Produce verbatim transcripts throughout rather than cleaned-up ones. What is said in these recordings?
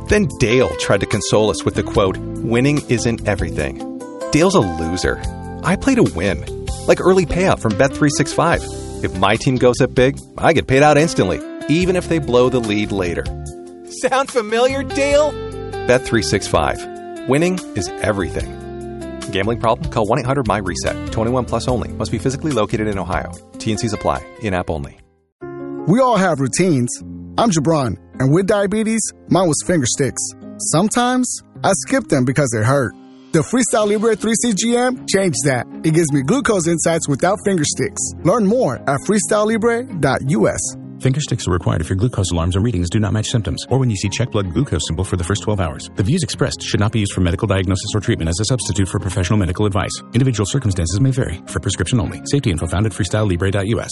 Then Dale tried to console us with the quote, "Winning isn't everything." Dale's a loser. I play to win. Like early payout from Bet three sixty-five. If my team goes up big, I get paid out instantly, even if they blow the lead later. Sound familiar, Dale? Bet three sixty-five. Winning is everything. Gambling problem? Call one eight hundred M Y reset. twenty-one plus only. Must be physically located in Ohio. T and C's apply. In-app only. We all have routines. I'm Jabron, and with diabetes, mine was finger sticks. Sometimes, I skip them because they hurt. The Freestyle Libre three C G M changed that. It gives me glucose insights without finger sticks. Learn more at freestyle libre dot U S. Finger sticks are required if your glucose alarms or readings do not match symptoms, or when you see check blood glucose symbol for the first twelve hours. The views expressed should not be used for medical diagnosis or treatment as a substitute for professional medical advice. Individual circumstances may vary. For prescription only. Safety info found at freestyle libre dot U S.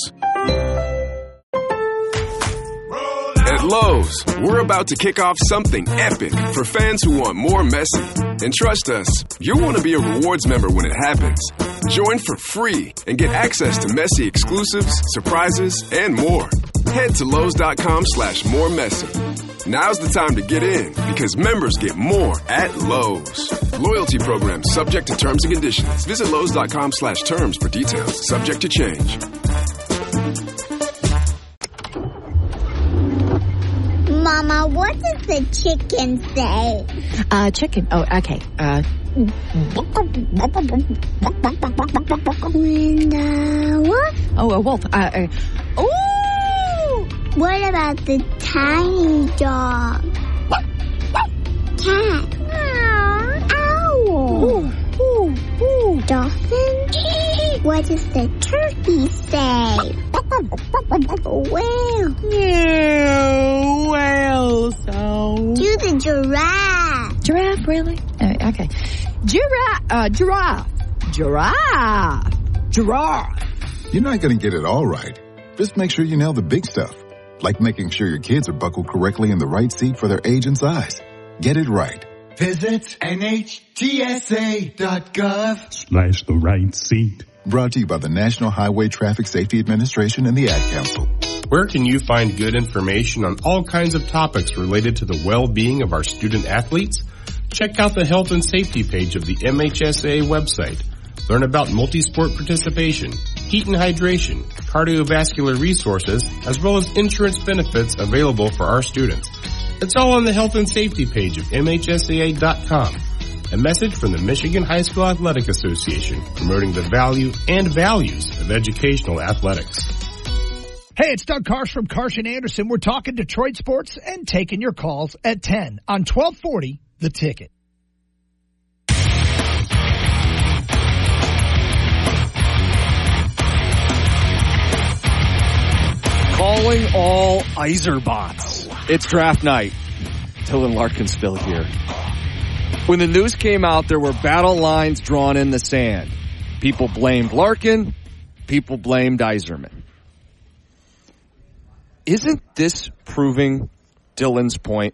At Lowe's, we're about to kick off something epic for fans who want more Messi. And trust us, you'll want to be a rewards member when it happens. Join for free and get access to Messi exclusives, surprises, and more. Head to Lowe's.com slash more Messi. Now's the time to get in because members get more at Lowe's. Loyalty program subject to terms and conditions. Visit Lowe's.com slash terms for details. Subject to change. Mama, what does the chicken say? Uh, chicken. Oh, okay. Uh. And, uh, what? Oh, a wolf. Uh, uh, ooh! What about the tiny dog? Cat. Owl. Ooh, ooh, ooh. Dolphin. What does the turkey say? Whale. Yeah, whale sound. Do the giraffe. Giraffe, really? Uh, okay. Giraffe. Uh, giraffe. Giraffe. Giraffe. You're not going to get it all right. Just make sure you nail the big stuff, like making sure your kids are buckled correctly in the right seat for their age and size. Get it right. Visit N H T S A dot gov slash the right seat. Brought to you by the National Highway Traffic Safety Administration and the Ad Council. Where can you find good information on all kinds of topics related to the well-being of our student athletes? Check out the health and safety page of the M H S A A website. Learn about multi-sport participation, heat and hydration, cardiovascular resources, as well as insurance benefits available for our students. It's all on the health and safety page of M H S A A dot com. A message from the Michigan High School Athletic Association, promoting the value and values of educational athletics. Hey, it's Doug Karsh from Karsh and Anderson. We're talking Detroit sports and taking your calls at ten on twelve forty, The Ticket. Calling all Iserbots. It's draft night. Dylan Larkin's still here. When the news came out, there were battle lines drawn in the sand. People blamed Larkin. People blamed Yzerman. Isn't this proving Dylan's point?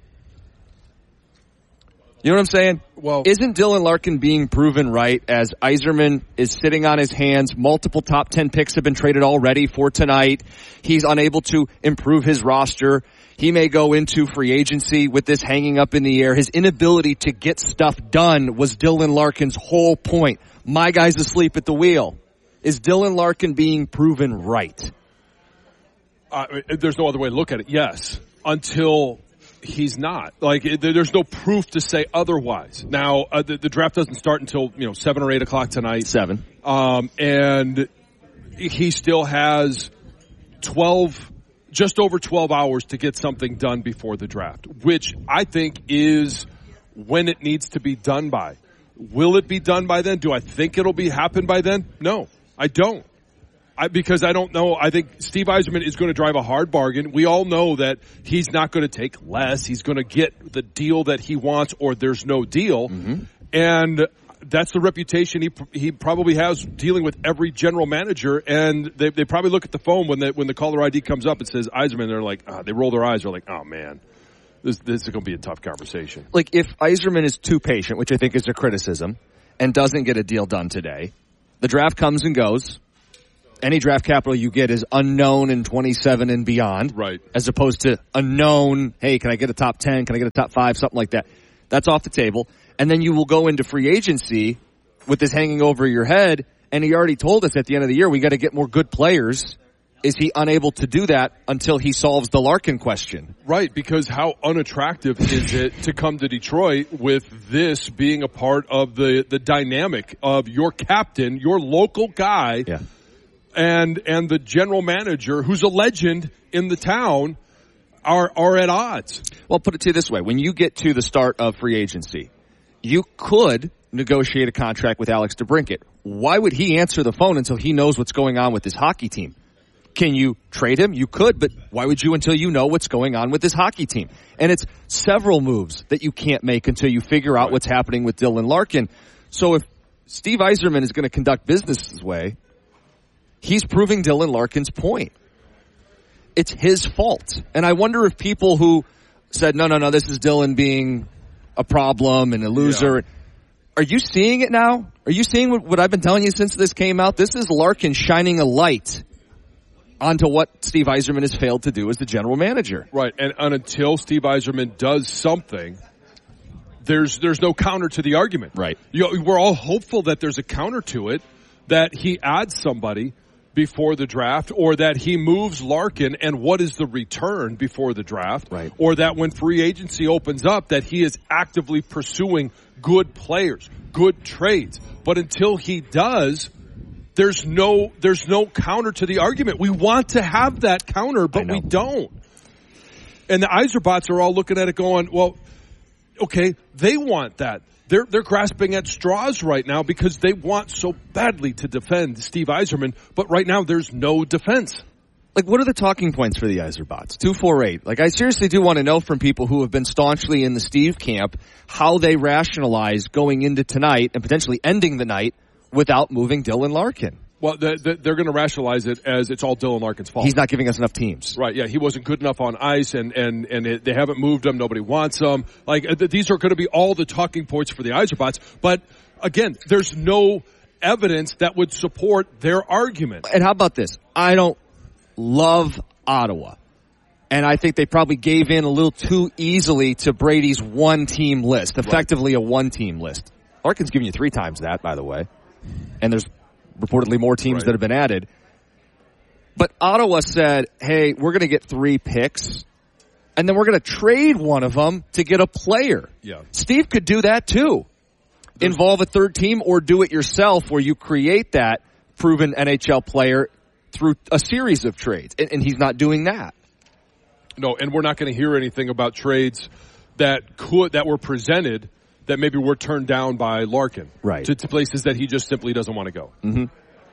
You know what I'm saying? Well, isn't Dylan Larkin being proven right as Yzerman is sitting on his hands? Multiple top ten picks have been traded already for tonight. He's unable to improve his roster. He may go into free agency with this hanging up in the air. His inability to get stuff done was Dylan Larkin's whole point. My guy's asleep at the wheel. Is Dylan Larkin being proven right? Uh, there's no other way to look at it. Yes. Until he's not. Like, there's no proof to say otherwise. Now, uh, the, the draft doesn't start until, you know, seven or eight o'clock tonight. Seven. Um, and he still has twelve, just over twelve hours to get something done before the draft, which I think is when it needs to be done by. Will it be done by then? Do I think it'll be happen by then? No, I don't. I, because I don't know. I think Steve Yzerman is going to drive a hard bargain. We all know that he's not going to take less. He's going to get the deal that he wants, or there's no deal. Mm-hmm. And that's the reputation he he probably has dealing with every general manager. And they they probably look at the phone when the when the caller I D comes up and says Yzerman. They're like, oh, they roll their eyes. They're like, oh man, this this is going to be a tough conversation. Like if Yzerman is too patient, which I think is a criticism, and doesn't get a deal done today, the draft comes and goes. any draft capital you get is unknown in twenty-seven and beyond. Right. As opposed to unknown, hey, can I get a top ten? Can I get a top five? Something like that. That's off the table. And then you will go into free agency with this hanging over your head. And he already told us at the end of the year, we got to get more good players. Is he unable to do that until he solves the Larkin question? Right, because how unattractive is it to come to Detroit with this being a part of the, the dynamic of your captain, your local guy, yeah. and and the general manager, who's a legend in the town, are are at odds? Well, put it to you this way. When you get to the start of free agency, you could negotiate a contract with Alex DeBrincat. Why would he answer the phone until he knows what's going on with his hockey team? Can you trade him? You could, but why would you until you know what's going on with this hockey team? And it's several moves that you can't make until you figure out right. what's happening with Dylan Larkin. So if Steve Yzerman is going to conduct business this way, he's proving Dylan Larkin's point. It's his fault. And I wonder if people who said, no, no, no, this is Dylan being a problem and a loser. Yeah. Are you seeing it now? Are you seeing what, what I've been telling you since this came out? This is Larkin shining a light onto what Steve Yzerman has failed to do as the general manager. Right, and, and until Steve Yzerman does something, there's there's no counter to the argument. Right. You know, we're all hopeful that there's a counter to it, that he adds somebody before the draft, or that he moves Larkin, and what is the return before the draft? Right. Or that when free agency opens up, that he is actively pursuing good players, good trades. But until he does, There's no, there's no counter to the argument. We want to have that counter, but we don't. And the Yzerbots are all looking at it going, well, okay, they want that. They're, they're grasping at straws right now because they want so badly to defend Steve Yzerman, but right now there's no defense. Like, what are the talking points for the Yzerbots? two four eight. Like, I seriously do want to know from people who have been staunchly in the Steve camp how they rationalize going into tonight and potentially ending the night without moving Dylan Larkin. Well, the, the, they're going to rationalize it as it's all Dylan Larkin's fault. He's not giving us enough teams. Right, yeah, he wasn't good enough on ice, and, and, and it, they haven't moved him. Nobody wants him. Like, th- these are going to be all the talking points for the Yzerbots. But, again, there's no evidence that would support their argument. And how about this? I don't love Ottawa. And I think they probably gave in a little too easily to Brady's one-team list, effectively right. a one-team list. Larkin's giving you three times that, by the way. And there's reportedly more teams right. that have been added. But Ottawa said, hey, we're going to get three picks, and then we're going to trade one of them to get a player. Yeah. Steve could do that, too. There's Involve a third team or do it yourself where you create that proven N H L player through a series of trades. And, and he's not doing that. No, and we're not going to hear anything about trades that could that were presented that maybe were turned down by Larkin. Right. To, to places that he just simply doesn't want to go. Mm-hmm.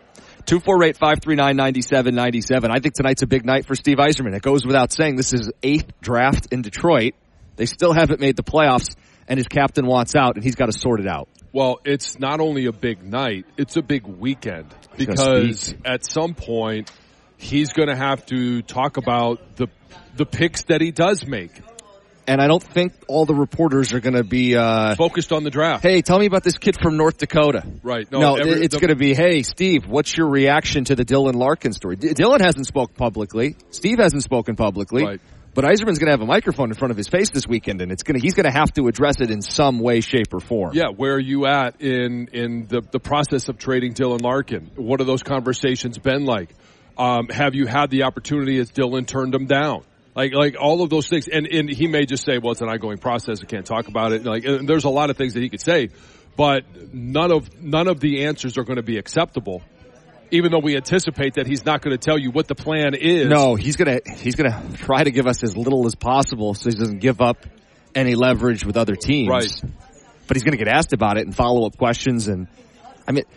two four eight, five three nine, nine seven nine seven. I think tonight's a big night for Steve Yzerman. It goes without saying this is eighth draft in Detroit. They still haven't made the playoffs, and his captain wants out, and he's got to sort it out. Well, it's not only a big night, it's a big weekend. Because at some point, he's going to have to talk about the the picks that he does make. And I don't think all the reporters are going to be uh, focused on the draft. Hey, tell me about this kid from North Dakota. Right. No, no every, it's going to be, hey, Steve, what's your reaction to the Dylan Larkin story? D- Dylan hasn't spoken publicly. Steve hasn't spoken publicly. Right. But Yzerman's going to have a microphone in front of his face this weekend, and it's going to he's going to have to address it in some way, shape, or form. Yeah, where are you at in in the the process of trading Dylan Larkin? What have those conversations been like? Um, have you had the opportunity as Dylan turned them down? Like, like all of those things, and, and he may just say, well, it's an ongoing process, I can't talk about it. Like, and there's a lot of things that he could say, but none of, none of the answers are going to be acceptable, even though we anticipate that he's not going to tell you what the plan is. No, he's going to, he's going to try to give us as little as possible so he doesn't give up any leverage with other teams. Right. But he's going to get asked about it and follow-up questions, and, I mean,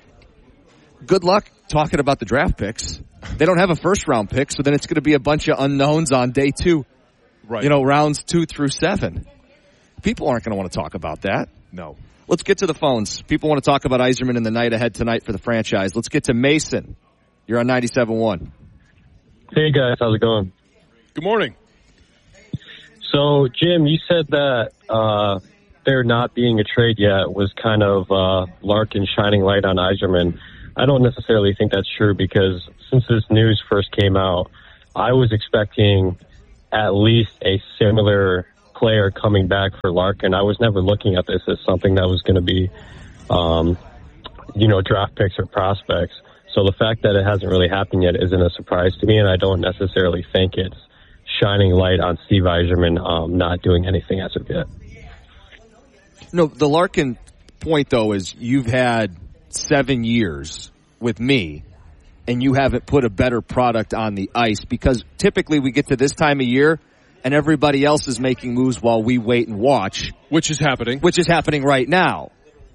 good luck talking about the draft picks. They don't have a first-round pick, so then it's going to be a bunch of unknowns on day two. Right. You know, rounds two through seven. People aren't going to want to talk about that. No. Let's get to the phones. People want to talk about Yzerman in the night ahead tonight for the franchise. Let's get to Mason. You're on ninety-seven point one. Hey, guys. How's it going? Good morning. So, Jim, you said that uh, there not being a trade yet was kind of uh, Larkin shining light on Yzerman. I don't necessarily think that's true because since this news first came out, I was expecting at least a similar player coming back for Larkin. I was never looking at this as something that was going to be, um, you know, draft picks or prospects. So the fact that it hasn't really happened yet isn't a surprise to me, and I don't necessarily think it's shining light on Steve Yzerman um, not doing anything as of yet. No, the Larkin point, though, is you've had seven years with me, and you haven't put a better product on the ice because typically we get to this time of year and everybody else is making moves while we wait and watch. Which is happening. Which is happening right now.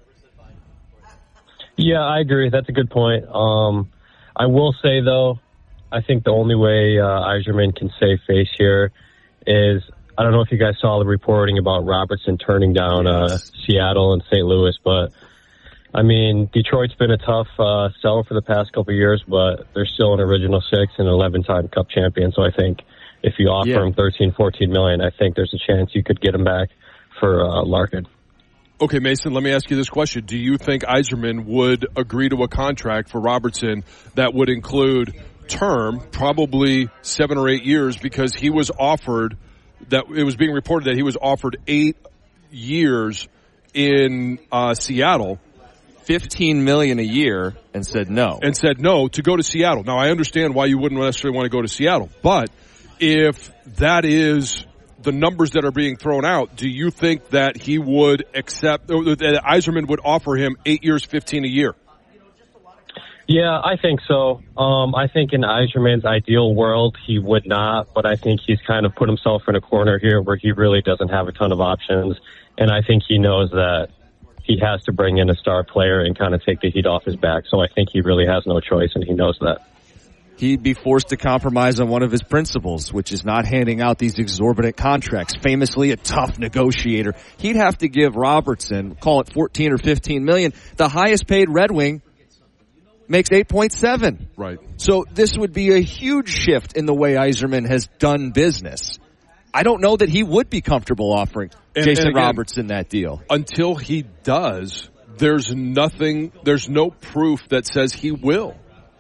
Yeah, I agree. That's a good point. Um, I will say, though, I think the only way uh, Yzerman can save face here is, I don't know if you guys saw the reporting about Robertson turning down uh, Seattle and Saint Louis, but, I mean, Detroit's been a tough uh, seller for the past couple of years, but they're still an original six and eleven-time Cup champion, so I think if you offer yeah. him thirteen, fourteen million, I think there's a chance you could get him back for uh, Larkin. Okay, Mason, let me ask you this question. Do you think Yzerman would agree to a contract for Robertson that would include term, probably seven or eight years, because he was offered, that it was being reported that he was offered eight years in uh, Seattle. fifteen million dollars a year and said no. And said no to go to Seattle. Now, I understand why you wouldn't necessarily want to go to Seattle, but if that is the numbers that are being thrown out, do you think that he would accept, or that Yzerman would offer him eight years, fifteen a year? Yeah, I think so. Um, I think in Yzerman's ideal world, he would not, but I think he's kind of put himself in a corner here where he really doesn't have a ton of options, and I think he knows that he has to bring in a star player and kind of take the heat off his back, so I think he really has no choice, and he knows that. He'd be forced to compromise on one of his principles, which is not handing out these exorbitant contracts. Famously a tough negotiator. He'd have to give Robertson, call it fourteen or fifteen million. The highest paid Red Wing makes eight point seven. Right. So this would be a huge shift in the way Yzerman has done business. I don't know that he would be comfortable offering and, Jason and again, Robertson that deal. Until he does, there's nothing, there's no proof that says he will.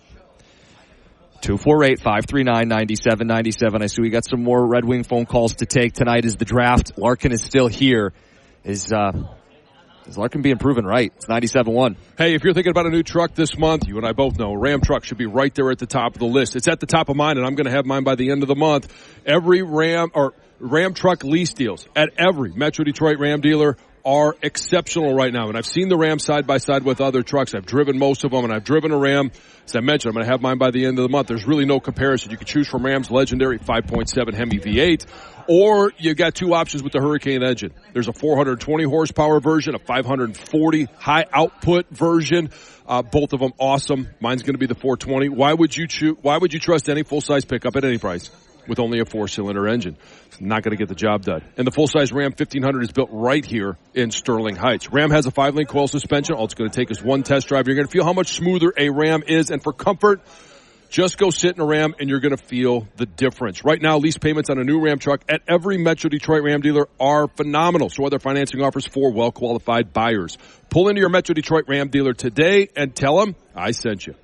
two four eight, five three nine, nine seven nine seven. I see we got some more Red Wing phone calls to take. Tonight is the draft. Larkin is still here. Is, uh, is Larkin being proven right? It's ninety-seven one. Hey, if you're thinking about a new truck this month, you and I both know Ram truck should be right there at the top of the list. It's at the top of mine, and I'm going to have mine by the end of the month. Every Ram or Ram truck lease deals at every Metro Detroit Ram dealer are exceptional right now. And I've seen the Ram side by side with other trucks. I've driven most of them, and I've driven a Ram. As I mentioned, I'm going to have mine by the end of the month. There's really no comparison. You can choose from Ram's legendary five point seven Hemi V eight, or you got two options with the Hurricane engine. There's a four hundred twenty horsepower version, a five hundred forty high output version. Uh, both of them awesome. Mine's going to be the four twenty. Why would you choose? Why would you trust any full size pickup at any price with only a four-cylinder engine? It's not going to get the job done. And the full-size Ram fifteen hundred is built right here in Sterling Heights. Ram has a five-link coil suspension. All it's going to take is one test drive. You're going to feel how much smoother a Ram is. And for comfort, just go sit in a Ram and you're going to feel the difference. Right now, lease payments on a new Ram truck at every Metro Detroit Ram dealer are phenomenal. So other financing offers for well-qualified buyers. Pull into your Metro Detroit Ram dealer today and tell them I sent you.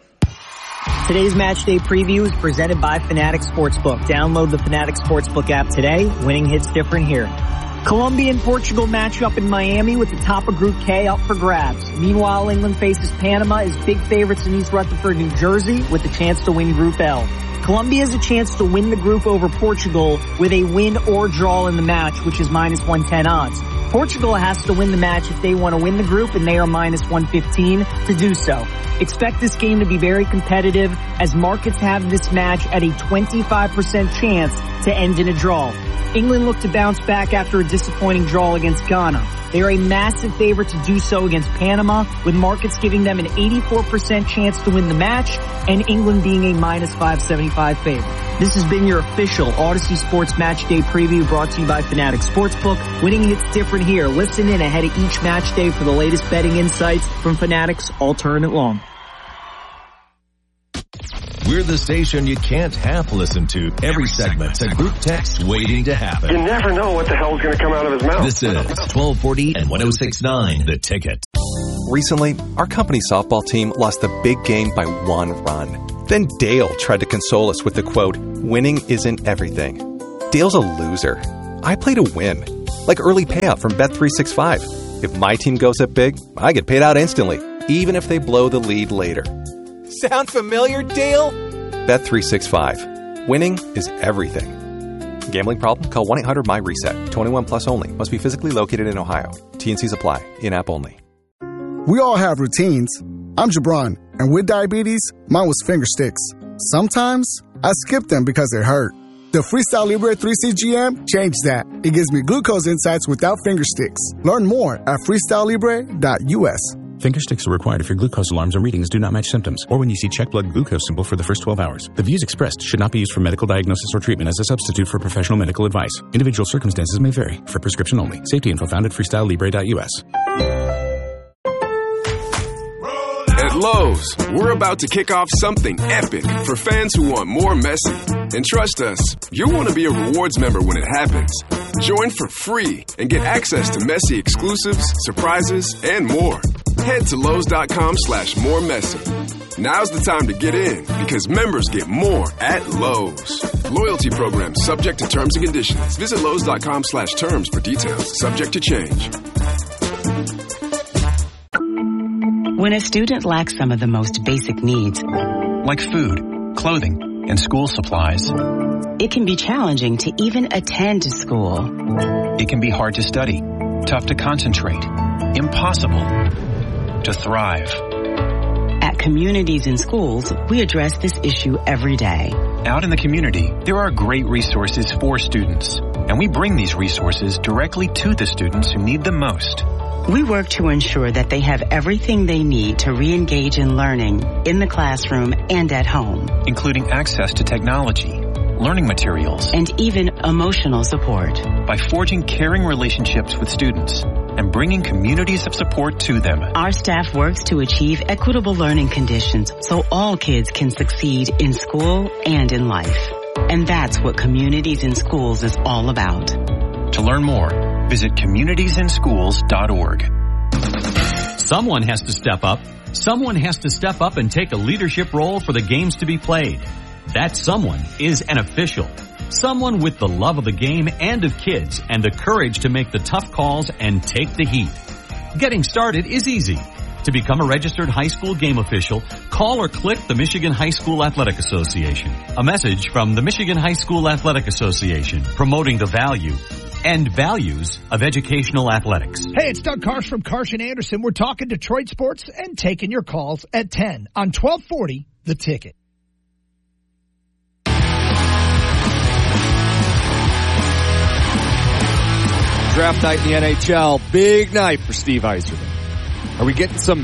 Today's match day preview is presented by Fanatics Sportsbook. Download the Fanatics Sportsbook app today. Winning hits different here. Colombia and Portugal match up in Miami with the top of Group K up for grabs. Meanwhile, England faces Panama as big favorites in East Rutherford, New Jersey, with a chance to win Group L. Colombia has a chance to win the group over Portugal with a win or draw in the match, which is minus one ten odds. Portugal has to win the match if they want to win the group, and they are minus one fifteen to do so. Expect this game to be very competitive, as markets have this match at a twenty-five percent chance to end in a draw. England look to bounce back after a disappointing draw against Ghana. They are a massive favorite to do so against Panama, with markets giving them an eighty-four percent chance to win the match, and England being a minus five seventy-five favorite. This has been your official Odyssey Sports Match Day preview, brought to you by Fanatics Sportsbook. Winning hits different here. Listen in ahead of each match day for the latest betting insights from Fanatics All Tournament Long. We're the station you can't half listen to. Every segment's a group text waiting to happen. You never know what the hell's going to come out of his mouth. This is twelve forty and one oh six point nine The Ticket. Recently, our company softball team lost the big game by one run. Then Dale tried to console us with the quote, winning isn't everything. Dale's a loser. I play to win. Like early payout from Bet three sixty-five. If my team goes up big, I get paid out instantly, even if they blow the lead later. Sound familiar, Dale? Bet three sixty-five. Winning is everything. Gambling problem? Call one eight hundred my reset. twenty-one plus only. Must be physically located in Ohio. T and C's apply. In-app only. We all have routines. I'm Jabron, and with diabetes, mine was finger sticks. Sometimes, I skip them because they hurt. The Freestyle Libre three C G M changed that. It gives me glucose insights without finger sticks. Learn more at freestyle libre dot U S. Finger sticks are required if your glucose alarms or readings do not match symptoms, or when you see check blood glucose symbol for the first twelve hours. The views expressed should not be used for medical diagnosis or treatment as a substitute for professional medical advice. Individual circumstances may vary. For prescription only. Safety info found at freestyle libre dot U S. At Lowe's, we're about to kick off something epic for fans who want more Messi. And trust us, you'll want to be a rewards member when it happens. Join for free and get access to Messi exclusives, surprises, and more. Head to Lowe's.com slash more Messi. Now's the time to get in because members get more at Lowe's. Loyalty program subject to terms and conditions. Visit Lowe's.com slash terms for details. Subject to change. When a student lacks some of the most basic needs, like food, clothing, and school supplies, it can be challenging to even attend school. It can be hard to study, tough to concentrate, impossible to thrive. At Communities in Schools, we address this issue every day. Out in the community, there are great resources for students, and we bring these resources directly to the students who need them most. We work to ensure that they have everything they need to re-engage in learning in the classroom and at home, including access to technology, learning materials, and even emotional support. By forging caring relationships with students and bringing communities of support to them, our staff works to achieve equitable learning conditions so all kids can succeed in school and in life. And that's what Communities in Schools is all about. To learn more, visit communities in schools dot org. Someone has to step up. Someone has to step up and take a leadership role for the games to be played. That someone is an official. Someone with the love of the game and of kids and the courage to make the tough calls and take the heat. Getting started is easy. To become a registered high school game official, call or click the Michigan High School Athletic Association. A message from the Michigan High School Athletic Association promoting the value and values of educational athletics. Hey, it's Doug Karsch from Karsch and Anderson. We're talking Detroit sports and taking your calls at ten on twelve forty The Ticket. Draft night in the N H L. Big night for Steve Yzerman. Are we getting some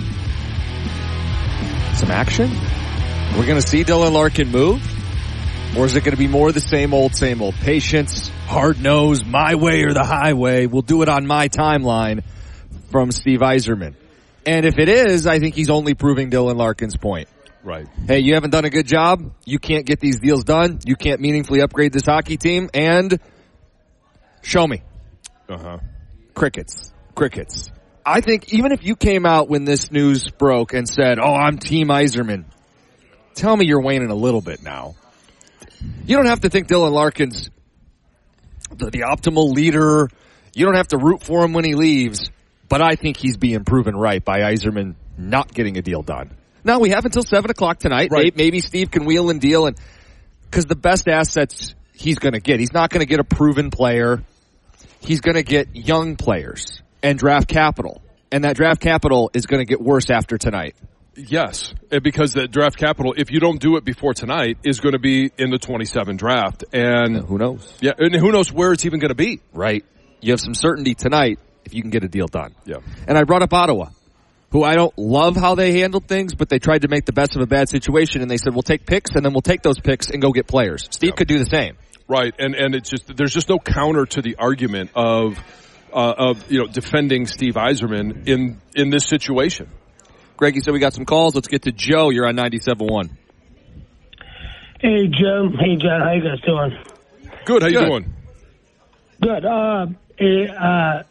some action? Are we going to see Dylan Larkin move? Or is it going to be more of the same old, same old? Patience, hard nose, my way or the highway. We'll do it on my timeline from Steve Yzerman. And if it is, I think he's only proving Dylan Larkin's point. Right. Hey, you haven't done a good job. You can't get these deals done. You can't meaningfully upgrade this hockey team. And show me. Uh-huh. Crickets. Crickets. I think even if you came out when this news broke and said, oh, I'm Team Yzerman, tell me you're waning a little bit now. You don't have to think Dylan Larkin's the, the optimal leader. You don't have to root for him when he leaves. But I think he's being proven right by Yzerman not getting a deal done. Now, we have until seven o'clock tonight. Right. Maybe Steve can wheel and deal. and because the best assets he's going to get. He's not going to get a proven player. He's going to get young players and draft capital. And that draft capital is going to get worse after tonight. Yes, because the draft capital, if you don't do it before tonight, is going to be in the twenty-seven draft. And, and who knows? Yeah, and who knows where it's even going to be. Right. You have some certainty tonight if you can get a deal done. Yeah. And I brought up Ottawa, who I don't love how they handled things, but they tried to make the best of a bad situation, and they said, we'll take picks, and then we'll take those picks and go get players. Steve yeah. could do the same. Right, and and it's just there's just no counter to the argument of uh, of you know defending Steve Yzerman in in this situation. Greg, you said we got some calls. Let's get to Joe. You're on ninety-seven point one. Hey, Jim. Hey, John. How you guys doing? Good. How you Good. doing? Good. Uh, hey, uh,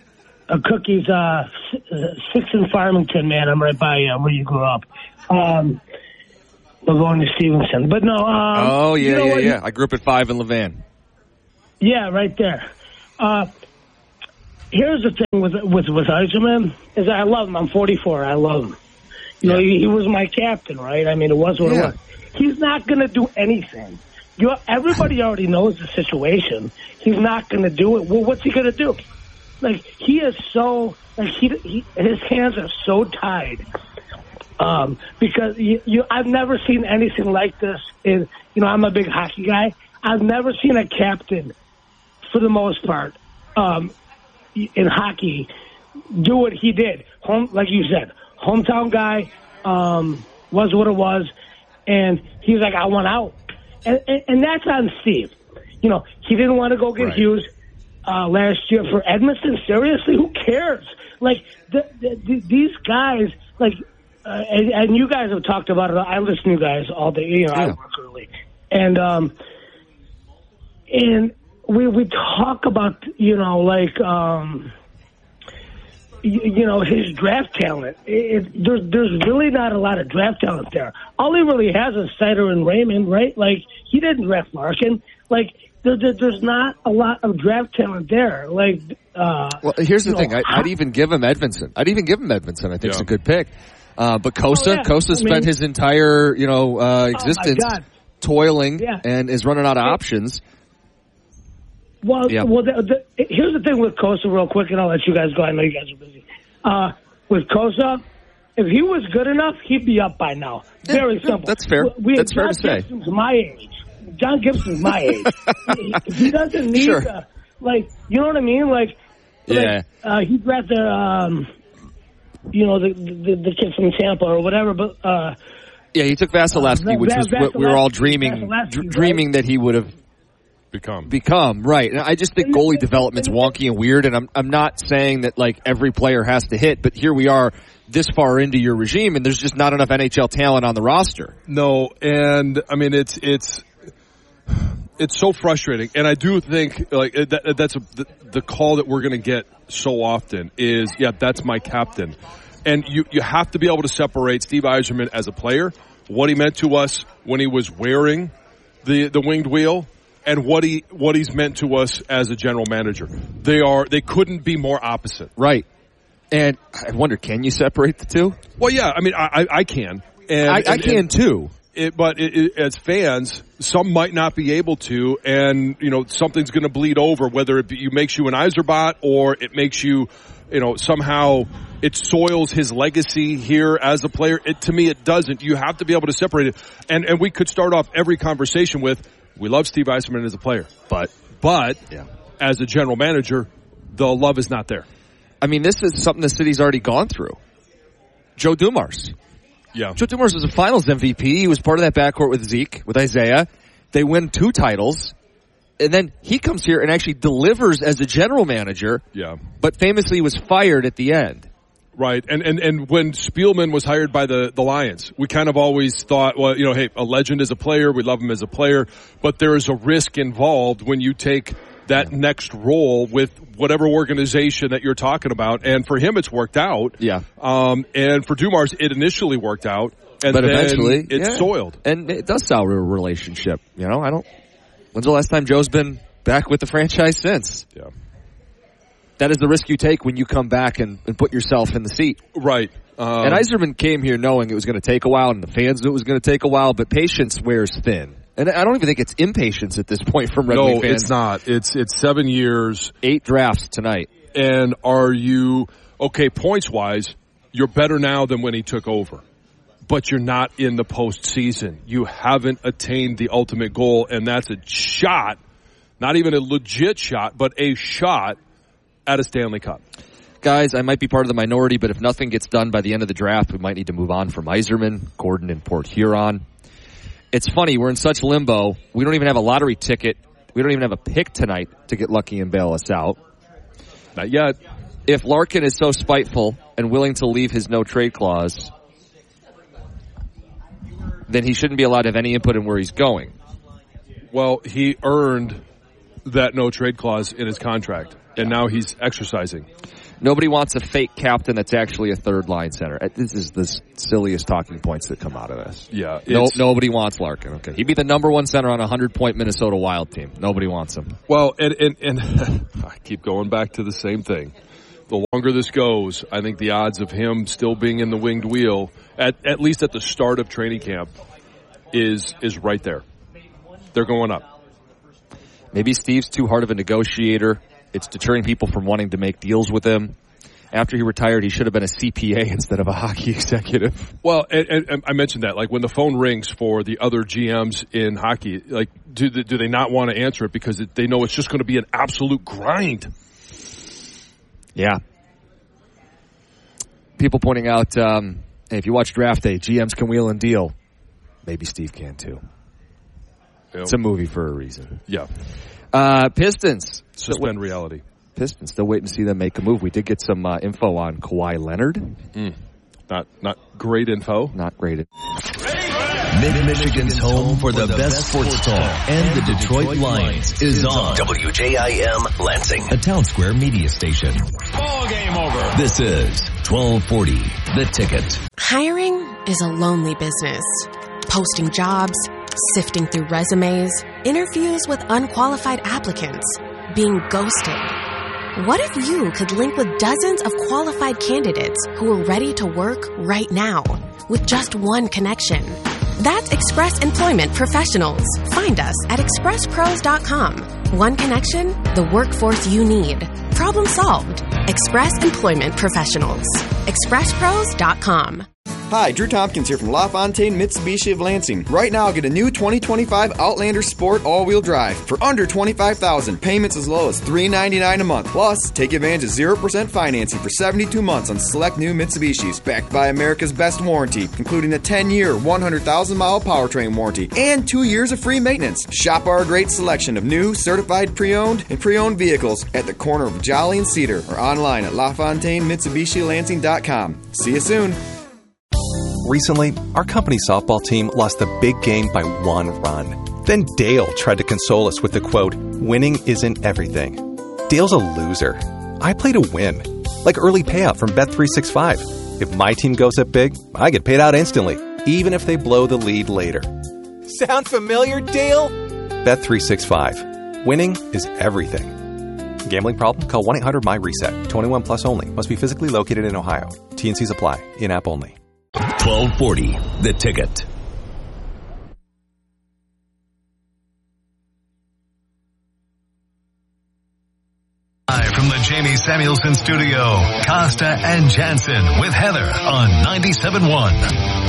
a Cookies, uh, six in Farmington, man. I'm right by uh, where you grew up. Um, we're going to Stevenson. But no. Um, oh, yeah, you know yeah, what? yeah. I grew up at five in Levan. Yeah, right there. Uh, here's the thing with with with Yzerman is I love him. I'm forty-four. I love him. You know, he, he was my captain, right? I mean, it was what Yeah. it was. He's not going to do anything. You know, everybody already knows the situation. He's not going to do it. Well, what's he going to do? Like, he is so, like, he, he his hands are so tied. Um, because you, you, I've never seen anything like this. In, you know, I'm a big hockey guy. I've never seen a captain, for the most part, um, in hockey, do what he did. Home, like you said, hometown guy, um, was what it was, and he's like, I want out. And, and, and that's on Steve. You know, he didn't want to go get Right. Hughes uh, last year for Edmonton. Seriously, who cares? Like, the, the, the, these guys, like, uh, and, and you guys have talked about it. I listen to you guys all day. You know, I Yeah. work early. And, um, and we, we talk about, you know, like, um, you, you know, his draft talent. It, it, there's, there's really not a lot of draft talent there. All he really has is Sider and Raymond, right? Like, he didn't draft Larkin. Like, there, there, there's not a lot of draft talent there. Like, uh, Well, here's the you thing. know, I, I'd even give him Edmondson. I'd even give him Edmondson. I think it's a good pick. Uh, but Kosa, Oh, yeah. Kosa I spent mean- his entire, you know, uh, existence God. toiling Yeah. and is running out of options. Well, Yeah. well, the, the, here's the thing with Kosa, real quick, and I'll let you guys go. I know you guys are busy. Uh, with Kosa, if he was good enough, he'd be up by now. Very Yeah, simple. that's fair. We, That's fair John to say. Gibson's my age. John Gibson's my age. he, he doesn't need Sure. to, like, you know what I mean? Like, Yeah. like uh, he'd rather, um, you know, the, the the kid from Tampa or whatever, but uh, Yeah, he took Vasilevsky, Uh, which Va- was what we were all Vasilevsky, dreaming, Vasilevsky, dr- right? dreaming that he would have Become. become. Right. And I just think goalie development's wonky and weird, and I'm I'm not saying that like every player has to hit, but here we are this far into your regime, and there's just not enough N H L talent on the roster. No, and I mean it's it's it's so frustrating, and I do think like that, that's a, the, the call that we're going to get so often is, yeah, that's my captain, and you you have to be able to separate Steve Yzerman as a player, what he meant to us when he was wearing the the winged wheel, and what he what he's meant to us as a general manager. They are they couldn't be more opposite. Right. And I wonder, can you separate the two? Well, yeah, I mean, I I, I can, and I, I and- can and- too. It, but it, it, as fans, some might not be able to, and you know something's going to bleed over. Whether it, be, it makes you an Yzerbot or it makes you, you know, somehow it soils his legacy here as a player. It, to me, it doesn't. You have to be able to separate it. And and we could start off every conversation with, "We love Steve Yzerman as a player, but but yeah. as a general manager, the love is not there." I mean, this is something the city's already gone through. Joe Dumars. Yeah. Joe Dumars was a finals M V P. He was part of that backcourt with Zeke, with Isaiah. They win two titles. And then he comes here and actually delivers as a general manager. Yeah. But famously was fired at the end. Right. And, and, and when Spielman was hired by the, the Lions, we kind of always thought, well, you know, hey, a legend as a player. We love him as a player. But there is a risk involved when you take that yeah. next role with whatever organization that you're talking about. And for him, it's worked out. Yeah. Um, and for Dumars, it initially worked out. And but then eventually, it's yeah. soiled. And it does sour a relationship. You know, I don't, when's the last time Joe's been back with the franchise since? Yeah. That is the risk you take when you come back and, and put yourself in the seat. Right. Um, and Yzerman came here knowing it was going to take a while, and the fans knew it was going to take a while, but patience wears thin. And I don't even think it's impatience at this point from Red no, Wing fans. No, it's not. It's it's seven years. Eight drafts tonight. And are you, okay, points-wise, you're better now than when he took over. But you're not in the postseason. You haven't attained the ultimate goal, and that's a shot, not even a legit shot, but a shot at a Stanley Cup. Guys, I might be part of the minority, but if nothing gets done by the end of the draft, we might need to move on from Yzerman, Gordon, and Port Huron. It's funny, we're in such limbo. We don't even have a lottery ticket. We don't even have a pick tonight to get lucky and bail us out. Not yet. If Larkin is so spiteful and willing to leave his no-trade clause, then he shouldn't be allowed to have any input in where he's going. Well, he earned that no-trade clause in his contract, and now he's exercising. Nobody wants a fake captain that's actually a third line center. This is the silliest talking points that come out of this. Yeah. No, nobody wants Larkin. Okay. He'd be the number one center on a hundred-point Minnesota Wild team. Nobody wants him. Well, and, and, and I keep going back to the same thing. The longer this goes, I think the odds of him still being in the winged wheel, at, at least at the start of training camp, is is right there. They're going up. Maybe Steve's too hard of a negotiator. It's deterring people from wanting to make deals with him. After he retired, he should have been a C P A instead of a hockey executive. Well, and, and, and I mentioned that, like when the phone rings for the other G Ms in hockey, like do the, do they not want to answer it because it, they know it's just going to be an absolute grind? Yeah. People pointing out, um, hey, if you watch Draft Day, G Ms can wheel and deal. Maybe Steve can too. Yep. It's a movie for a reason. Yeah. Uh, Pistons. Suspend reality. Pistons. Still waiting to see them make a move. We did get some uh, info on Kawhi Leonard. Mm. Not not great info. Not great. Mid-Michigan's home for the best sports talk and the Detroit Lions is on W J I M Lansing, a Town Square media station. Ball game over. This is twelve forty, The Ticket. Hiring is a lonely business. Posting jobs, sifting through resumes, interviews with unqualified applicants, being ghosted. What if you could link with dozens of qualified candidates who are ready to work right now with just one connection? That's Express Employment Professionals. Find us at express pros dot com. One connection, the workforce you need. Problem solved. Express Employment Professionals. express pros dot com. Hi, Drew Tompkins here from LaFontaine Mitsubishi of Lansing. Right now, get a new twenty twenty-five Outlander Sport all-wheel drive for under twenty-five thousand dollars. Payments as low as three hundred ninety-nine dollars a month. Plus, take advantage of zero percent financing for seventy-two months on select new Mitsubishis, backed by America's best warranty, including a ten-year, one hundred thousand mile powertrain warranty and two years of free maintenance. Shop our great selection of new, certified pre-owned and pre-owned vehicles at the corner of Jolly and Cedar or online at La Fontaine Mitsubishi Lansing dot com. See you soon. Recently, our company softball team lost the big game by one run. Then Dale tried to console us with the quote, "Winning isn't everything." Dale's a loser. I play to win. Like early payout from Bet three sixty-five. If my team goes up big, I get paid out instantly, even if they blow the lead later. Sound familiar, Dale? Bet three sixty-five. Winning is everything. Gambling problem? Call one eight hundred M Y reset. twenty-one plus only. Must be physically located in Ohio. T and Cs apply. In-app only. twelve forty, The Ticket. Live from the Jamie Samuelson studio, Costa and Jansen with Heather on ninety-seven point one.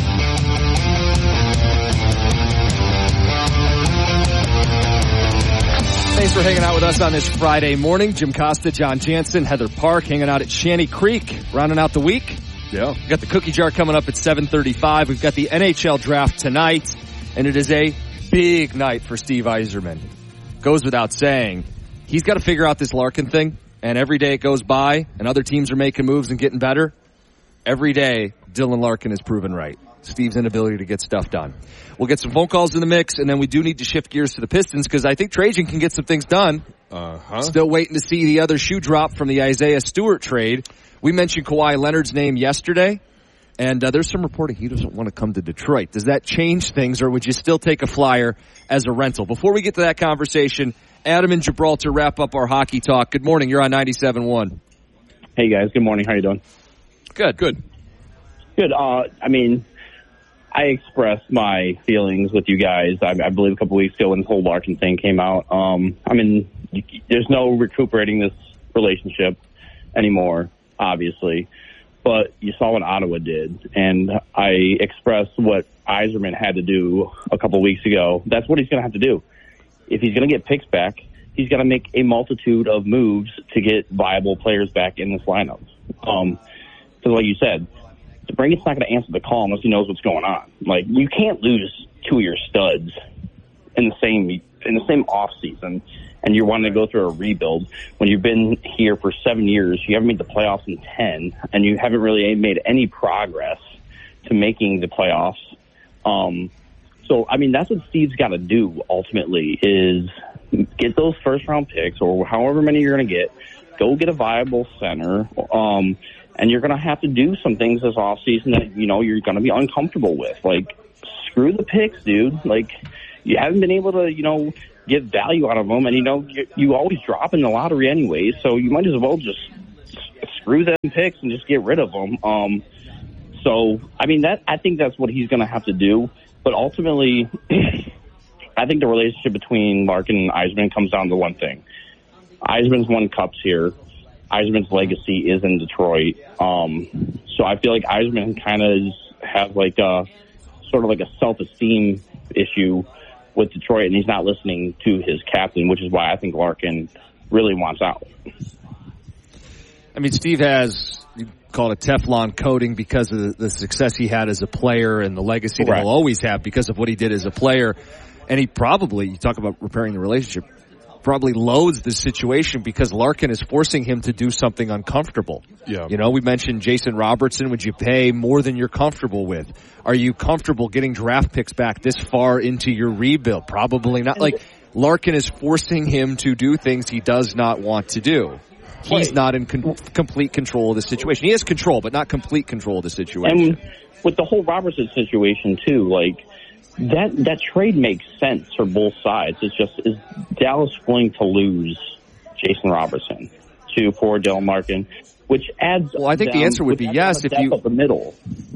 Thanks for hanging out with us on this Friday morning. Jim Costa, John Jansen, Heather Park hanging out at Shanty Creek, rounding out the week. Yeah. We've got the cookie jar coming up at seven thirty-five. We've got the N H L draft tonight, and it is a big night for Steve Yzerman. Goes without saying, he's got to figure out this Larkin thing, and every day it goes by, and other teams are making moves and getting better. Every day, Dylan Larkin is proven right. Steve's inability to get stuff done. We'll get some phone calls in the mix, and then we do need to shift gears to the Pistons, because I think Trajan can get some things done. Uh-huh. Still waiting to see the other shoe drop from the Isaiah Stewart trade. We mentioned Kawhi Leonard's name yesterday, and uh, there's some reporting he doesn't want to come to Detroit. Does that change things, or would you still take a flyer as a rental? Before we get to that conversation, Adam in Gibraltar wrap up our hockey talk. Good morning. You're on ninety-seven point one. Hey, guys. Good morning. How you doing? Good. Good. Good. Uh, I mean, I expressed my feelings with you guys, I, I believe, a couple weeks ago when the whole Larkin thing came out. Um, I mean, there's no recuperating this relationship anymore, obviously. But you saw what Ottawa did, and I expressed what Yzerman had to do a couple weeks ago. That's what he's going to have to do. If he's going to get picks back, he's got to make a multitude of moves to get viable players back in this lineup. Um, because like you said, DeBrincat's not going to answer the call unless he knows what's going on. Like, you can't lose two of your studs in the same in the same off season, and you're wanting to go through a rebuild when you've been here for seven years. You haven't made the playoffs in ten, and you haven't really made any progress to making the playoffs. Um, so, I mean, that's what Steve's got to do ultimately, is get those first round picks or however many you're going to get, go get a viable center. Um, and you're going to have to do some things this offseason that, you know, you're going to be uncomfortable with. Like, screw the picks, dude. Like, you haven't been able to, you know, get value out of them. And, you know, you, you always drop in the lottery anyway, so you might as well just screw them picks and just get rid of them. Um, so, I mean, that I think that's what he's going to have to do. But ultimately, I think the relationship between Larkin and Yzerman comes down to one thing. Yzerman's won cups here. Yzerman's legacy is in Detroit. Um, so I feel like Yzerman kind of has like a sort of like a self-esteem issue with Detroit, and he's not listening to his captain, which is why I think Larkin really wants out. I mean, Steve has, you call it a Teflon coating because of the, the success he had as a player and the legacy Correct. that he'll always have because of what he did as a player. And he probably, you talk about repairing the relationship, probably loathes this situation because Larkin is forcing him to do something uncomfortable. Yeah. You know, we mentioned Jason Robertson. Would you pay more than you're comfortable with? Are you comfortable getting draft picks back this far into your rebuild? Probably not. Like, Larkin is forcing him to do things he does not want to do. He's not in con- complete control of the situation. He has control, but not complete control of the situation. And with the whole Robertson situation, too, like, that that trade makes sense for both sides. It's just, is Dallas willing to lose Jason Robertson to poor Dylan Larkin, which adds Well, I think down, the answer would be yes if you... up the middle.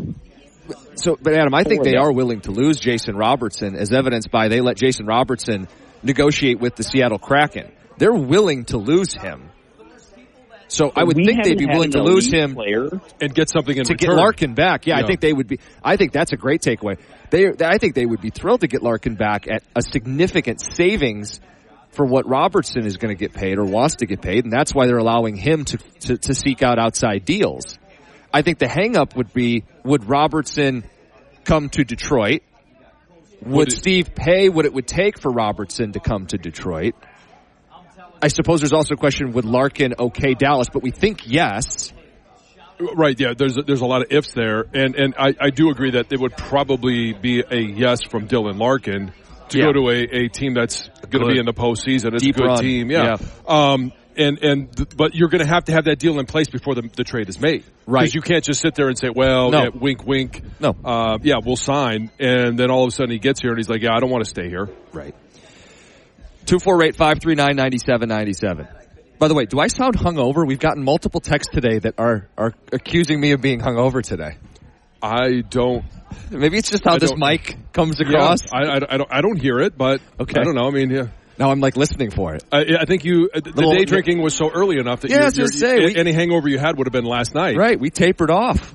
So, but Adam, I think they are willing to lose Jason Robertson, as evidenced by they let Jason Robertson negotiate with the Seattle Kraken. They're willing to lose him. So I would we think they'd be willing to lose him player. and get something in to return. get Larkin back. Yeah, yeah, I think they would be. I think that's a great takeaway. They, I think they would be thrilled to get Larkin back at a significant savings for what Robertson is going to get paid or wants to get paid, and that's why they're allowing him to, to, to seek out outside deals. I think the hang-up would be, would Robertson come to Detroit? Would, would it, Steve pay what it would take for Robertson to come to Detroit? I suppose there's also a question, would Larkin okay Dallas? But we think yes. Right, yeah, there's there's a lot of ifs there. And and I, I do agree that it would probably be a yes from Dylan Larkin to yeah. go to a, a team that's going to be in the postseason. It's Deep a good run. team, yeah. yeah. Um, and, and but you're going to have to have that deal in place before the, the trade is made. Right. Because you can't just sit there and say, well, no. yeah, wink, wink. No. Uh, yeah, we'll sign. And then all of a sudden he gets here and he's like, yeah, I don't want to stay here. Right. two four eight, five three nine, nine seven nine seven. By the way, do I sound hungover? We've gotten multiple texts today that are, are accusing me of being hungover today. I don't. Maybe it's just how I this mic comes Yeah, across. I, I, I, don't, I don't hear it, but Okay. I don't know. I mean, yeah. Now I'm like listening for it. I, I think you the Little- day drinking was so early enough that Yeah, you, I was gonna say, we- any hangover you had would have been last night. Right, we tapered off.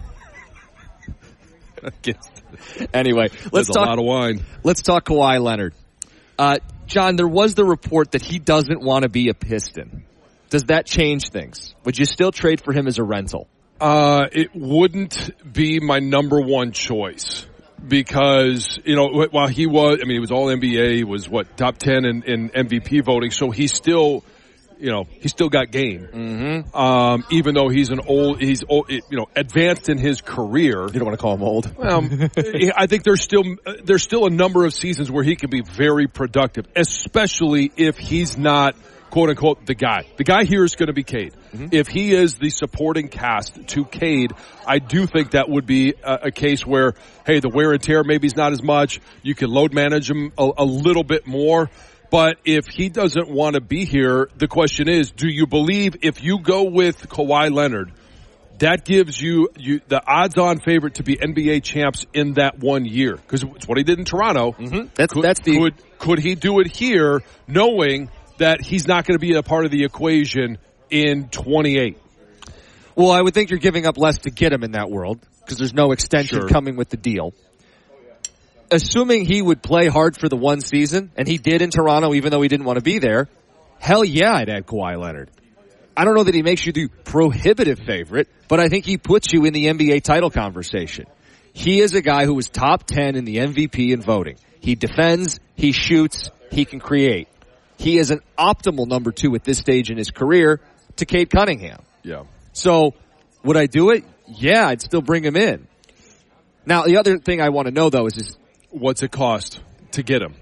Anyway, let's There's talk a lot of wine. Let's talk Kawhi Leonard. Uh, John, there was the report that he doesn't want to be a Piston. Does that change things? Would you still trade for him as a rental? Uh, it wouldn't be my number one choice because, you know, while he was, I mean, he was all N B A, he was what, top ten in, in M V P voting. So he's still, you know, he's still got game. Mm-hmm. Um, even though he's an old, he's, old, you know, advanced in his career. You don't want to call him old. Um, I think there's still, there's still a number of seasons where he can be very productive, especially if he's not, quote unquote, the guy. The guy here is going to be Cade. Mm-hmm. If he is the supporting cast to Cade, I do think that would be a, a case where, hey, the wear and tear maybe is not as much. You can load manage him a, a little bit more. But if he doesn't want to be here, the question is, do you believe if you go with Kawhi Leonard, that gives you, you the odds-on favorite to be N B A champs in that one year? Because it's what he did in Toronto. Mm-hmm. That's, could, that's the... Could, could he do it here knowing that he's not going to be a part of the equation in twenty-eight? Well, I would think you're giving up less to get him in that world because there's no extension Sure. coming with the deal. Assuming he would play hard for the one season, and he did in Toronto even though he didn't want to be there, hell yeah, I'd add Kawhi Leonard. I don't know that he makes you the prohibitive favorite, but I think he puts you in the N B A title conversation. He is a guy who was top ten in the M V P in voting. He defends, he shoots, he can create. He is an optimal number two at this stage in his career to Cade Cunningham. Yeah. So, would I do it? Yeah, I'd still bring him in. Now, the other thing I want to know, though, is, is what's it cost to get him?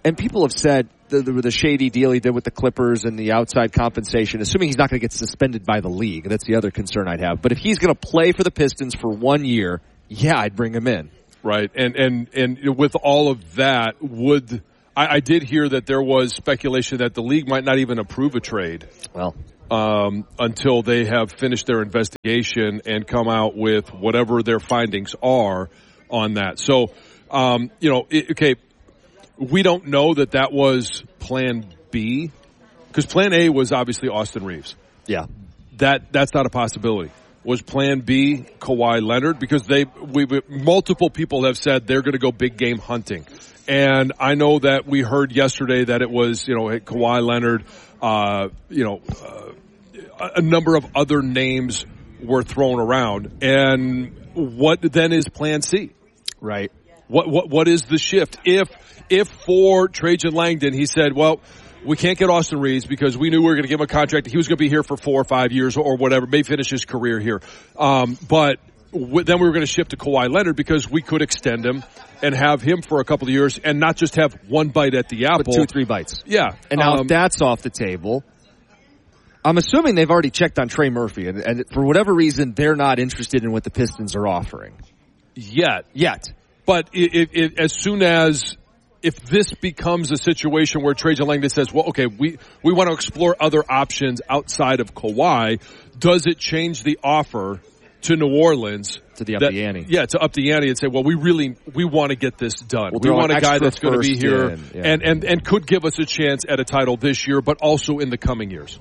and people have said the, the, the shady deal he did with the Clippers and the outside compensation, assuming he's not going to get suspended by the league. That's the other concern I'd have. But if he's going to play for the Pistons for one year, yeah, I'd bring him in. Right. And, and, and with all of that, would, I, I did hear that there was speculation that the league might not even approve a trade. Well, um, until they have finished their investigation and come out with whatever their findings are on that. So, um, you know, it, okay, we don't know that that was plan B, because plan A was obviously Austin Reeves. Yeah. That, that's not a possibility. Was plan B Kawhi Leonard? Because they, we, we multiple people have said they're going to go big game hunting. And I know that we heard yesterday that it was, you know, Kawhi Leonard, uh, you know, uh, a number of other names were thrown around. And what then is plan C? Right. What, what, what is the shift? If, if for Trajan Langdon, he said, well, we can't get Austin Reeves because we knew we were going to give him a contract. He was going to be here for four or five years or whatever, may finish his career here. Um, but w- then we were going to shift to Kawhi Leonard because we could extend him and have him for a couple of years and not just have one bite at the apple. But two, three bites. Yeah. And now um, if that's off the table, I'm assuming they've already checked on Trey Murphy, and, and for whatever reason, they're not interested in what the Pistons are offering. Yet. Yet. But it, it, it, as soon as, if this becomes a situation where Trajan Langdon says, well, okay, we, we want to explore other options outside of Kawhi, does it change the offer to New Orleans? To the up that, the ante. Yeah, to up the ante and say, well, we really, we want to get this done. We'll we want a guy that's going to be first here in, yeah. and, and, and could give us a chance at a title this year, but also in the coming years.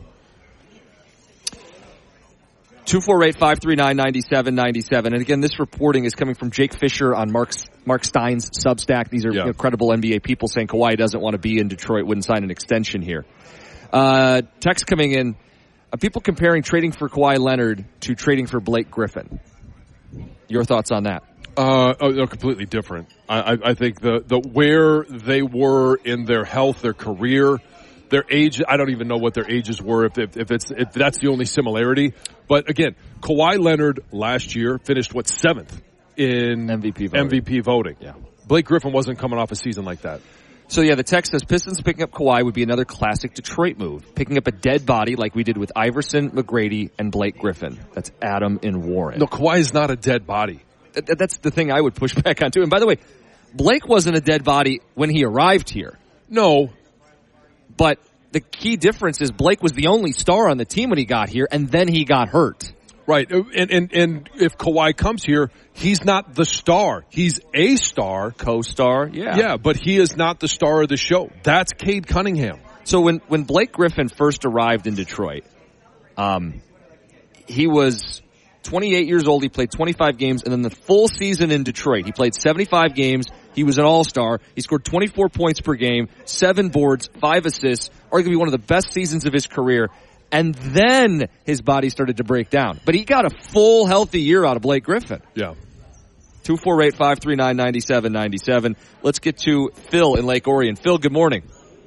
two four eight, five three nine, nine seven nine seven. And again, this reporting is coming from Jake Fisher on Mark's, Mark Stein's Substack. These are yeah. you know, credible N B A people saying Kawhi doesn't want to be in Detroit, wouldn't sign an extension here. Uh, text coming in. Uh, people comparing trading for Kawhi Leonard to trading for Blake Griffin. Your thoughts on that? Uh, oh, they're completely different. I, I, I think the, the, where they were in their health, their career, their age, I don't even know what their ages were, if, if, if it's, if that's the only similarity. But again, Kawhi Leonard last year finished, what, seventh in M V P voting. M V P voting. Yeah. Blake Griffin wasn't coming off a season like that. So yeah, the text says Pistons picking up Kawhi would be another classic Detroit move. Picking up a dead body like we did with Iverson, McGrady, and Blake Griffin. That's Adam in Warren. No, Kawhi is not a dead body. Th- that's the thing I would push back on too. And by the way, Blake wasn't a dead body when he arrived here. No. But the key difference is Blake was the only star on the team when he got here, and then he got hurt. Right. And, and, and if Kawhi comes here, he's not the star. He's a star. Co-star, yeah. Yeah, but he is not the star of the show. That's Cade Cunningham. So when, when Blake Griffin first arrived in Detroit, um, he was twenty-eight years old. He played twenty-five games, and then the full season in Detroit, he played seventy-five games. He was an all-star. He scored twenty-four points per game, seven boards, five assists, arguably one of the best seasons of his career. And then his body started to break down. But he got a full, healthy year out of Blake Griffin. Yeah. two four eight, five three nine, nine seven nine seven. Let's get to Phil in Lake Orion. Phil, good morning.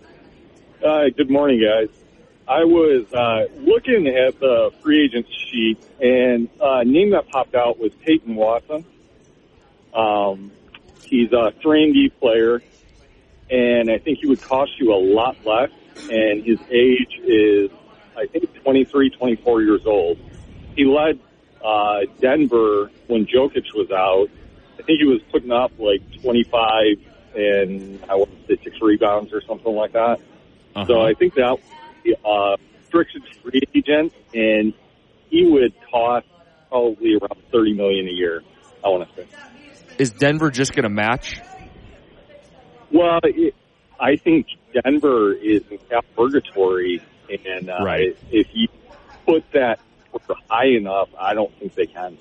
Uh, good morning, guys. I was uh, looking at the free agent sheet, and a name that popped out was Peyton Watson. Um, he's a three and D player, and I think he would cost you a lot less, and his age is, I think, twenty-three, twenty-four years old. He led uh, Denver when Jokic was out. I think he was putting up like twenty-five and I want to say six rebounds or something like that. Uh-huh. So I think that uh, restricted free agent, and he would cost probably around thirty million dollars a year, I want to say. Is Denver just going to match? Well, it, I think Denver is in cap purgatory. And uh, right. if you put that high enough, I don't think they can.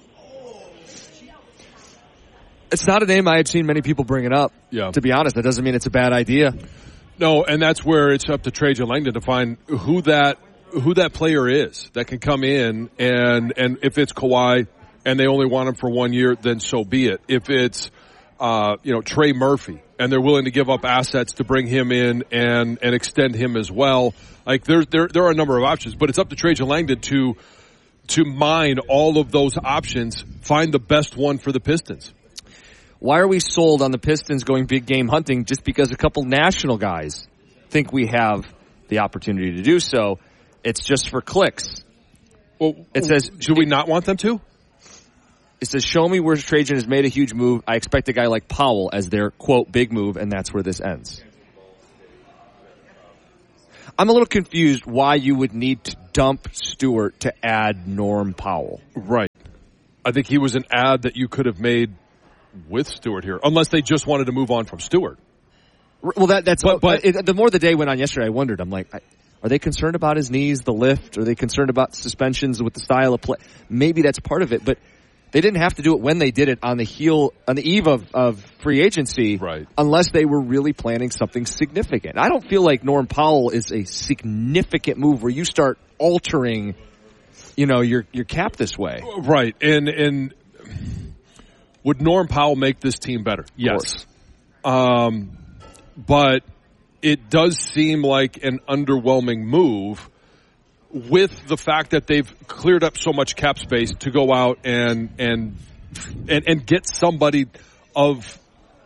It's not a name I have seen many people bring it up. Yeah. To be honest, that doesn't mean it's a bad idea. No, and that's where it's up to Trajan Langdon to find who that who that player is that can come in, and and if it's Kawhi and they only want him for one year, then so be it. If it's uh, you know Trey Murphy and they're willing to give up assets to bring him in and and extend him as well. Like there, there, there are a number of options, but it's up to Trajan Langdon to to mine all of those options, find the best one for the Pistons. Why are we sold on the Pistons going big game hunting just because a couple national guys think we have the opportunity to do so? It's just for clicks. Well, it says, do we not want them to? It says, show me where Trajan has made a huge move. I expect a guy like Powell as their, quote, big move, and that's where this ends. I'm a little confused why you would need to dump Stewart to add Norm Powell. Right. I think he was an ad that you could have made with Stewart here, unless they just wanted to move on from Stewart. Well, that, that's but, but it, the more the day went on yesterday, I wondered. I'm like, I, are they concerned about his knees, the lift? Are they concerned about suspensions with the style of play? Maybe that's part of it, but they didn't have to do it when they did it on the heel on the eve of, of free agency, right? Unless they were really planning something significant. I don't feel like Norm Powell is a significant move where you start altering, you know, your your cap this way, right? And and. Would Norm Powell make this team better? Yes. Um, but it does seem like an underwhelming move with the fact that they've cleared up so much cap space to go out and and and, and get somebody of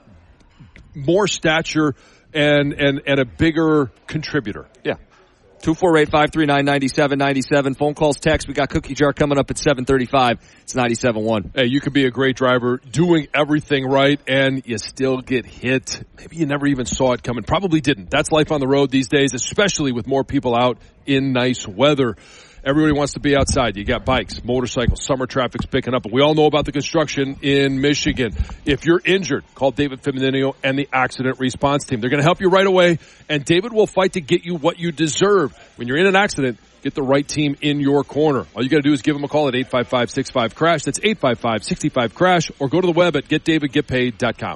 more stature and, and, and a bigger contributor. Yeah. two four eight, five three nine, nine seven nine seven. Phone calls, text. We got Cookie Jar coming up at seven thirty-five. It's ninety-seven point one. Hey, you could be a great driver doing everything right, and you still get hit. Maybe you never even saw it coming. Probably didn't. That's life on the road these days, especially with more people out in nice weather. Everybody wants to be outside. You got bikes, motorcycles, summer traffic's picking up. But we all know about the construction in Michigan. If you're injured, call David Feminino and the accident response team. They're going to help you right away, and David will fight to get you what you deserve. When you're in an accident, get the right team in your corner. All you got to do is give them a call at eight five five, six five, crash. That's eight five five, six five, crash, or go to the web at get david get paid dot com.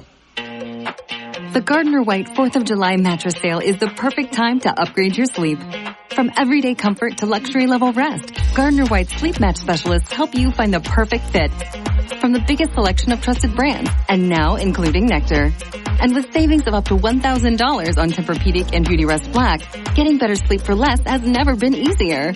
The Gardner White fourth of July mattress sale is the perfect time to upgrade your sleep. From everyday comfort to luxury level rest, Gardner White sleep match specialists help you find the perfect fit. From the biggest selection of trusted brands, and now including Nectar. And with savings of up to one thousand dollars on Tempur-Pedic and Beautyrest Black, getting better sleep for less has never been easier.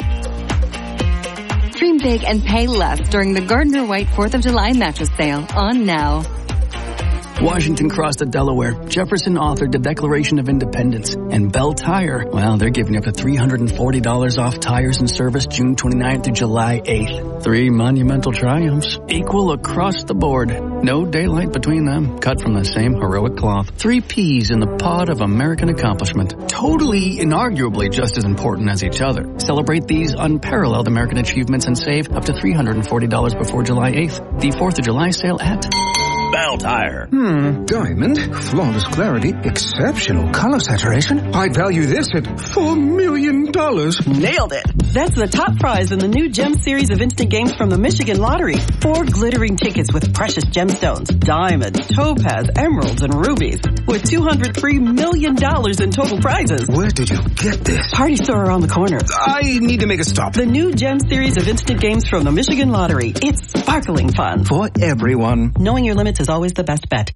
Dream big and pay less during the Gardner White fourth of July mattress sale on now. Washington crossed the Delaware. Jefferson authored the Declaration of Independence. And Bell Tire, well, they're giving up to three hundred forty dollars off tires and service June twenty-ninth through July eighth. Three monumental triumphs, equal across the board. No daylight between them, cut from the same heroic cloth. Three peas in the pod of American accomplishment. Totally, inarguably just as important as each other. Celebrate these unparalleled American achievements and save up to three hundred forty dollars before July eighth. The fourth of July sale at Bell Tire. Hmm, diamond, flawless clarity, exceptional color saturation. I'd value this at four million dollars. Nailed it. That's the top prize in the new Gem series of instant games from the Michigan Lottery. Four glittering tickets with precious gemstones, diamonds, topaz, emeralds, and rubies. With two hundred three million dollars in total prizes. Where did you get this? Party store around the corner. I need to make a stop. The new Gem series of instant games from the Michigan Lottery. It's sparkling fun. For everyone. Knowing your limits is always the best bet.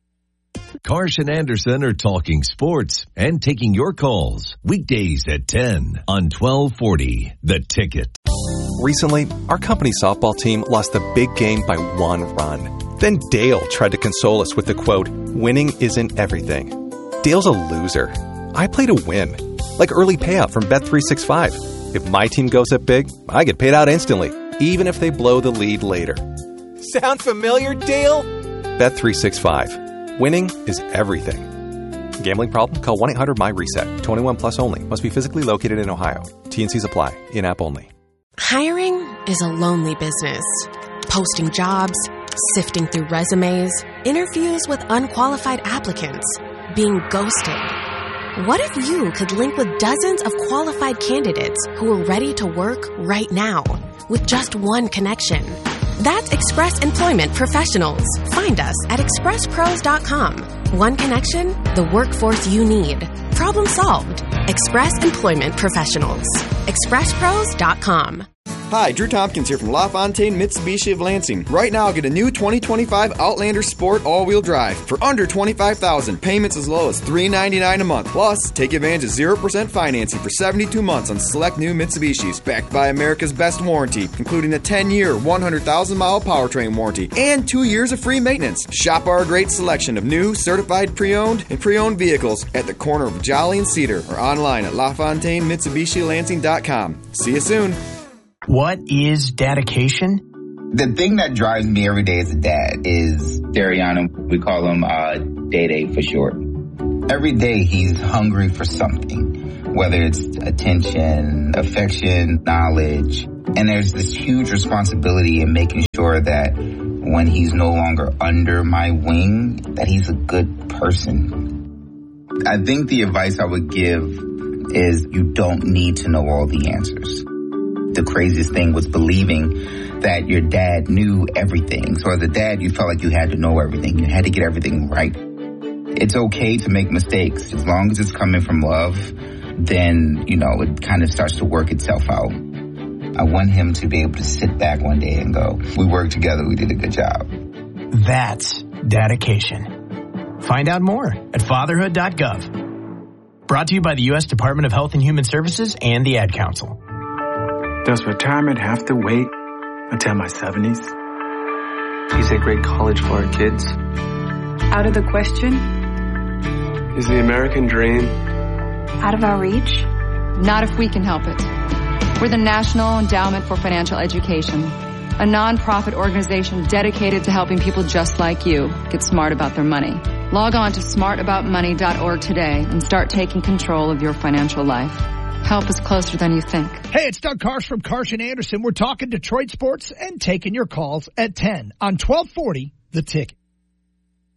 Karsh and Anderson are talking sports and taking your calls weekdays at ten on twelve forty The Ticket. Recently, our company softball team lost the big game by one run. Then Dale tried to console us with the quote, "Winning isn't everything." Dale's a loser. I play to win. Like early payout from Bet three sixty-five. If my team goes up big, I get paid out instantly, even if they blow the lead later. Sound familiar, Dale? Bet three sixty-five. Winning is everything. Gambling problem? Call one eight hundred my reset. twenty-one plus only. Must be physically located in Ohio. T and C's apply. In-app only. Hiring is a lonely business. Posting jobs, sifting through resumes, interviews with unqualified applicants, being ghosted. What if you could link with dozens of qualified candidates who are ready to work right now with just one connection? That's Express Employment Professionals. Find us at express pros dot com. One connection, the workforce you need. Problem solved. Express Employment Professionals. express pros dot com. Hi, Drew Tompkins here from LaFontaine Mitsubishi of Lansing. Right now, get a new twenty twenty-five Outlander Sport all-wheel drive for under twenty-five thousand dollars. Payments as low as three ninety-nine a month. Plus, take advantage of zero percent financing for seventy-two months on select new Mitsubishis, backed by America's best warranty, including a ten-year, one hundred thousand mile powertrain warranty and two years of free maintenance. Shop our great selection of new, certified pre-owned and pre-owned vehicles at the corner of Jolly and Cedar or online at LaFontaine Mitsubishi Lansing dot com. See you soon. What is dedication? The thing that drives me every day as a dad is Dariano. We call him uh, Day Day for short. Every day he's hungry for something, whether it's attention, affection, knowledge. And there's this huge responsibility in making sure that when he's no longer under my wing, that he's a good person. I think the advice I would give is you don't need to know all the answers. The craziest thing was believing that your dad knew everything. So as a dad, you felt like you had to know everything. You had to get everything right. It's okay to make mistakes. As long as it's coming from love, then, you know, it kind of starts to work itself out. I want him to be able to sit back one day and go, we worked together, we did a good job. That's dedication. Find out more at fatherhood dot gov. Brought to you by the U S Department of Health and Human Services and the Ad Council. Does retirement have to wait until my seventies? Is a great college for our kids? Out of the question? Is the American dream out of our reach? Not if we can help it. We're the National Endowment for Financial Education, a nonprofit organization dedicated to helping people just like you get smart about their money. Log on to smart about money dot org today and start taking control of your financial life. Help is closer than you think. Hey, it's Doug Karsch from Karsch and Anderson. We're talking Detroit sports and taking your calls at ten on twelve forty The Ticket.